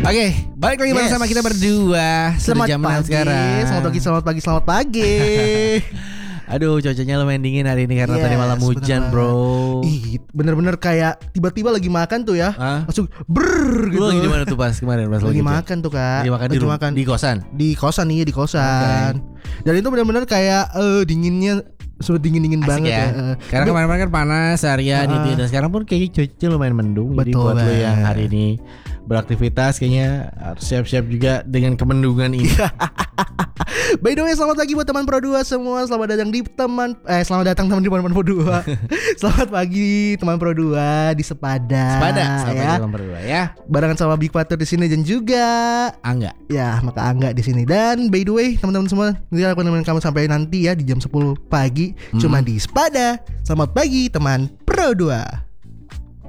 Oke, balik lagi bersama kita berdua. Selamat jam 6 pagi, sekarang. selamat pagi. Aduh, cuacanya lumayan dingin hari ini karena Yes, tadi malam hujan, bener bro. Ih, bener-bener kayak tiba-tiba lagi makan tuh ya, Hah? langsung brrr gitu. Lu lagi di mana tuh pas kemarin pas Lagi hujan? makan tuh kak. Lagi makan di Lagi rumah, makan di kosan. di kosan nih, di kosan. Dan itu benar-benar kayak dinginnya sudah dingin Asik banget ya. Karena kemarin kan panas harian gitu ya. Dan sekarang pun kayaknya cuaca lumayan mendung. Jadi Betul buat lu yang banget. hari ini beraktivitas kayaknya harus siap-siap juga dengan kemendungan ini. By the way, selamat pagi buat teman Pro 2 semua. Selamat datang di selamat datang teman di teman Pro 2. Selamat pagi teman Pro 2 di Sepada. Sepada sampai ya. jam berdua ya. Barengan sama Big Pater di sini dan juga Angga. ya, maka Angga di sini. Dan by the way, teman-teman semua, nanti aku nemenin kamu sampai nanti ya di jam 10 pagi cuma di Sepada. Selamat pagi teman Pro 2.